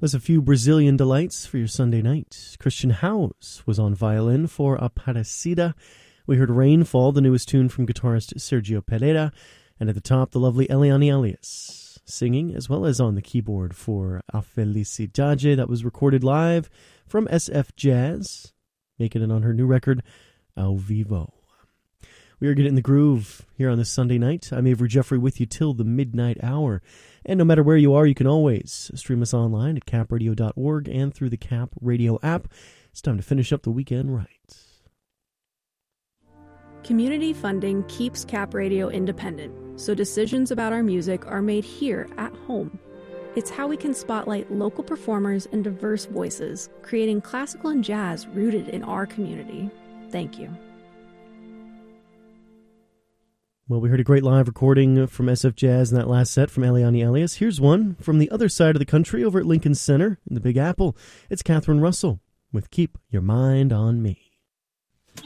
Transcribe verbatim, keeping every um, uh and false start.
There's a few Brazilian delights for your Sunday night. Christian Howes was on violin for Aparecida. We heard Rainfall, the newest tune from guitarist Sergio Pereira. And at the top, the lovely Eliane Elias, singing as well as on the keyboard for A Felicidade. That was recorded live from S F Jazz, making it on her new record, Ao Vivo. We are getting in the groove here on this Sunday night. I'm Avery Jeffrey with you till the midnight hour. And no matter where you are, you can always stream us online at cap radio dot org and through the Cap Radio app. It's time to finish up the weekend right. Community funding keeps Cap Radio independent, so decisions about our music are made here at home. It's how we can spotlight local performers and diverse voices, creating classical and jazz rooted in our community. Thank you. Well, we heard a great live recording from S F Jazz in that last set from Eliane Elias. Here's one from the other side of the country over at Lincoln Center in the Big Apple. It's Catherine Russell with Keep Your Mind on Me.